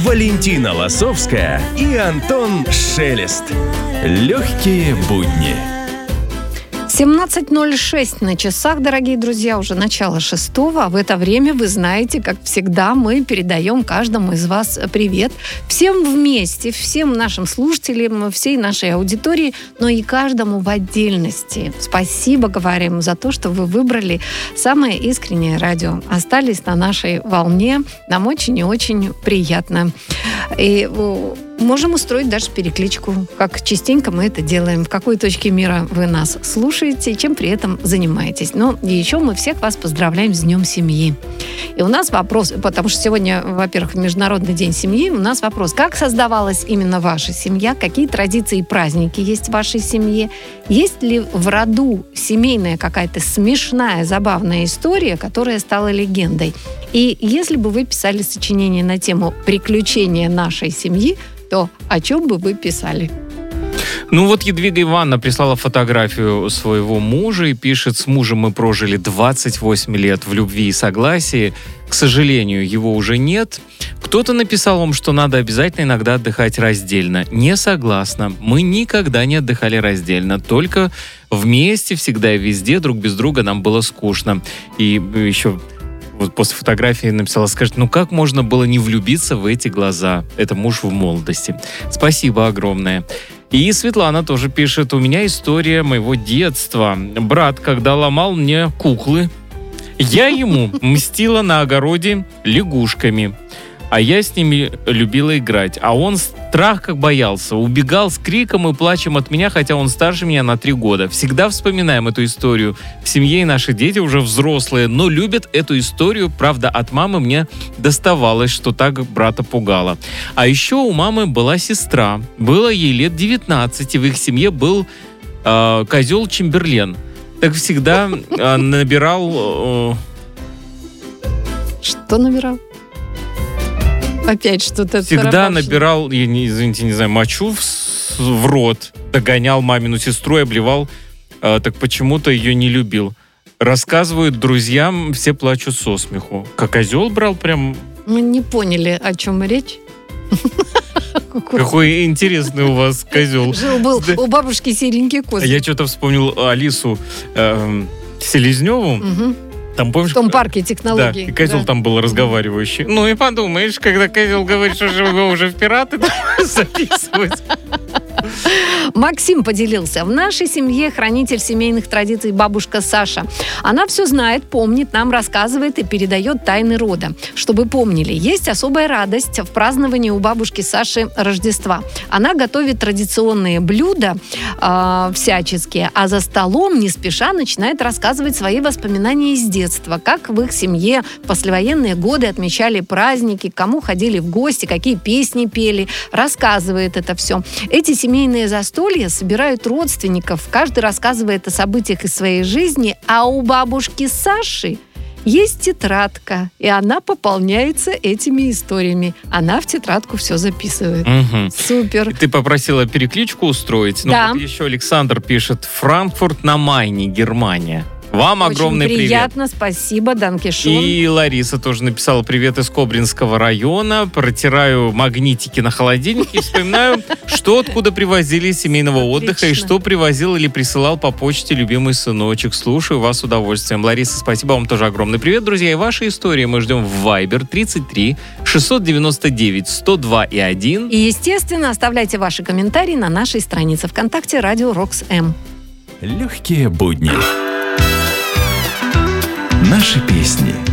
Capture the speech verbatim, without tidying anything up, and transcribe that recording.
Валентина Лосовская и Антон Шелест. Легкие будни. семнадцать ноль шесть на часах, дорогие друзья, уже начало шестого. А в это время, вы знаете, как всегда, мы передаем каждому из вас привет. Всем вместе, всем нашим слушателям, всей нашей аудитории, но и каждому в отдельности. Спасибо говорим за то, что вы выбрали самое искреннее радио. Остались на нашей волне. Нам очень и очень приятно. И можем устроить даже перекличку, как частенько мы это делаем. В какой точке мира вы нас слушаете и чем при этом занимаетесь. Ну, и еще мы всех вас поздравляем с Днем семьи. И у нас вопрос, потому что сегодня, во-первых, Международный день семьи, у нас вопрос, как создавалась именно ваша семья, какие традиции и праздники есть в вашей семье, есть ли в роду семейная какая-то смешная, забавная история, которая стала легендой. И если бы вы писали сочинение на тему «Приключения нашей семьи», то о чем бы вы писали? Ну вот Едвига Ивановна прислала фотографию своего мужа и пишет: с мужем мы прожили двадцать восемь лет в любви и согласии. К сожалению, его уже нет. Кто-то написал вам, что надо обязательно иногда отдыхать раздельно. Не согласна. Мы никогда не отдыхали раздельно. Только вместе, всегда и везде, друг без друга нам было скучно. И еще... Вот после фотографии написала, скажет, ну как можно было не влюбиться в эти глаза? Это муж в молодости. Спасибо огромное. И Светлана тоже пишет, у меня история моего детства. Брат, когда ломал мне куклы, я ему мстила на огороде лягушками. А я с ними любила играть. А он страх как боялся. Убегал с криком и плачем от меня, хотя он старше меня на три года. Всегда вспоминаем эту историю. В семье и наши дети уже взрослые, но любят эту историю. Правда, от мамы мне доставалось, что так брата пугало. А еще у мамы была сестра. Было ей лет девятнадцать, и в их семье был э, козел Чемберлен. Так всегда э, набирал... Э... Что набирал? Опять что-то. Всегда царапавшее. Набирал, я не, извините, не знаю, мочу в, в рот, догонял мамину сестру и обливал, э, так почему-то ее не любил. Рассказывают друзьям, все плачут со смеху. Как козел брал прям... Мы не поняли, о чем речь. Какой интересный у вас козел. Жил-был у бабушки серенький козел. Я что-то вспомнил Алису э, Селезневу. Угу. Там, помнишь, в том парке технологий. Да, и козел да. там был разговаривающий. Ну и подумаешь, когда козел говорит, что же его уже в пираты записывать. Максим поделился. В нашей семье хранитель семейных традиций бабушка Саша. Она все знает, помнит, нам рассказывает и передает тайны рода. Чтобы помнили, есть особая радость в праздновании у бабушки Саши Рождества. Она готовит традиционные блюда э, всяческие, а за столом не спеша начинает рассказывать свои воспоминания из детства. Как в их семье в послевоенные годы отмечали праздники, кому ходили в гости, какие песни пели. Рассказывает это все. Эти семейные застолья собирают родственников, каждый рассказывает о событиях из своей жизни, а у бабушки Саши есть тетрадка, и она пополняется этими историями. Она в тетрадку все записывает. Угу. Супер. Ты попросила перекличку устроить. Да. Ну, вот еще Александр пишет: Франкфурт на Майне, Германия. Вам очень огромный привет. Приятно, спасибо, Данкишон. И Лариса тоже написала: привет из Кобринского района. Протираю магнитики на холодильнике и вспоминаю, что откуда привозили из семейного отдыха и что привозил или присылал по почте любимый сыночек. Слушаю вас с удовольствием. Лариса, спасибо вам тоже огромный привет, друзья. И ваши истории мы ждем в Viber тридцать три шестьсот девяносто девять сто два и один. И, естественно, оставляйте ваши комментарии на нашей странице ВКонтакте Радио Рокс М. Легкие будни. Наши песни.